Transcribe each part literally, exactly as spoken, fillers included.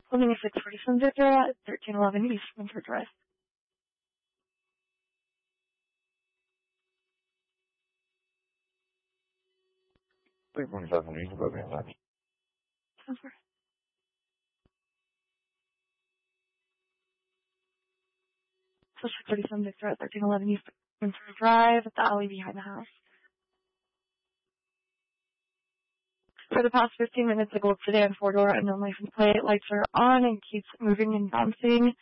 Holding a six forty-seven Victor at thirteen eleven East Winter Drive. three forty-seven East, go ahead, touch. Sounds good. So six forty-seven Victor at thirteen eleven East Winter Drive at the alley behind the house. For the past fifteen minutes, the gold sedan four-door unknown license plate lights are on and keeps moving and bouncing.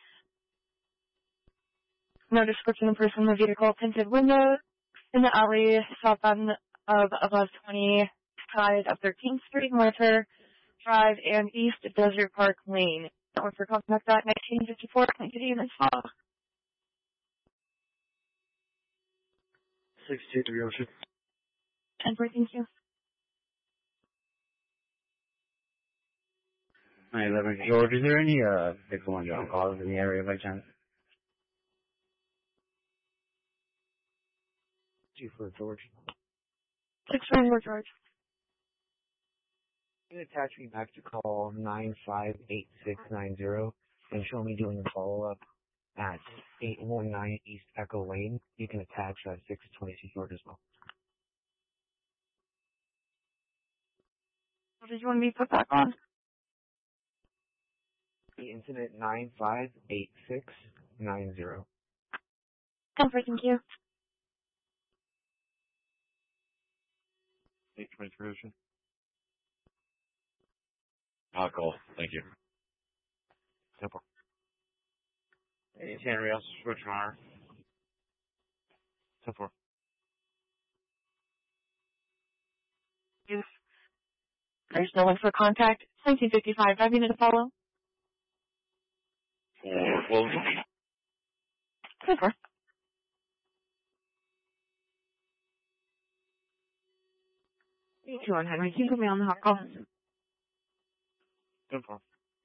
No description of person in the vehicle, tinted windows. In the alley, southbound of above twenty, side of thirteenth Street, Winter Drive, and east of Desert Park Lane. That one for contact at nineteen fifty-four, nineteen units file. six two three Ocean. And thank you. nine eleven George, is there any uh six one jump calls in the area by chance? Two for George. six one four George. You can attach me back to call nine five eight six nine zero and show me doing a follow-up at eight one nine East Echo Lane. You can attach uh, six twenty-two George as well. What did you want me to put back on? The incident nine five eight six nine zero. Comfort, thank you. eight twenty-three Ocean. I'll call. Thank you. Simple. Hey, Henry, I'll switch wire. Simple. Yes. There's no one for contact. nineteen fifty-five, five minutes to follow. Four, well, Super. Thank you, Henry. Can you put me on the hot call? simple.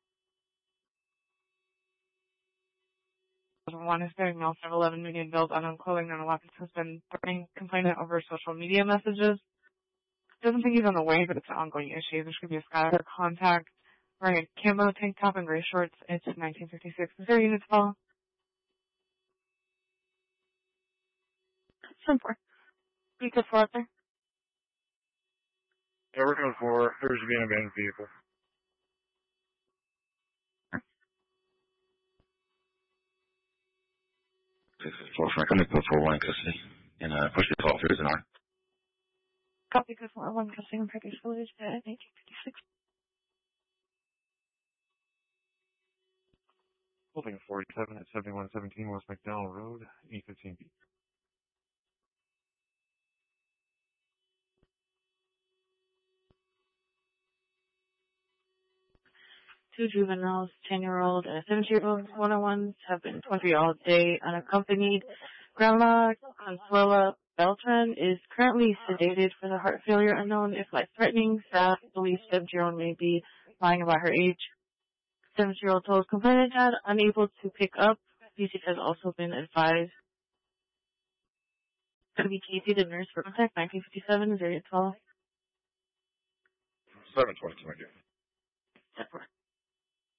One is getting mail seven eleven median bills unknown clothing and a laptop has been threatening complainant over social media messages. Doesn't think he's on the way, but it's an ongoing issue. There should be a Skylar contact wearing a camo tank top and gray shorts. It's nineteen fifty-six. Is there units call? Simple. You could for out there. Yeah, we're going for there should be an abandoned vehicle. Four Frank, I'm going to put four one in custody and uh, push the call through an R. Copy code four one custody and package village at nineteen fifty-six. Holding forty-seven at seventy-one seventeen West McDowell Road, E fifteen B. Two juveniles, ten-year-old and a seven-year-old one oh ones have been twenty all day unaccompanied. Grandma Consuela Beltran is currently sedated for the heart failure unknown. If life-threatening, staff believes seven-year-old may be lying about her age. Seven-year-old told complainant dad unable to pick up. P C has also been advised. Could be Casey, the nurse for contact, nineteen fifty-seven, zero twelve. seven twenty-two, my dear. Separate.